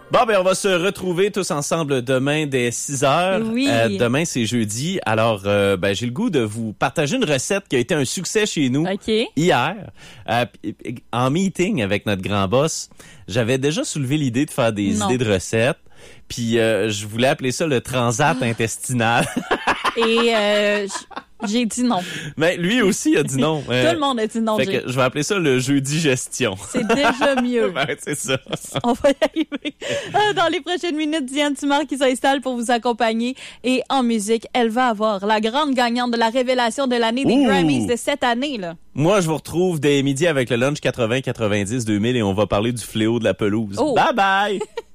Bon, ben on va se retrouver tous ensemble demain dès 6h. Oui. Demain, c'est jeudi. Alors, j'ai le goût de vous partager une recette qui a été un succès chez nous hier. En meeting avec notre grand boss, j'avais déjà soulevé l'idée de faire des idées de recettes. Puis, je voulais appeler ça le transat intestinal. Et j'ai dit non. Mais lui aussi a dit non. Tout le monde a dit non. Fait que je vais appeler ça le jeudi gestion. C'est déjà mieux. Ben, c'est ça. On va y arriver. Dans les prochaines minutes, Diane Tumard qui s'installe pour vous accompagner. Et en musique, elle va avoir la grande gagnante de la révélation de l'année des Grammys de cette année, là. Moi, je vous retrouve dès midi avec le lunch 80-90-2000 et on va parler du fléau de la pelouse. Bye bye!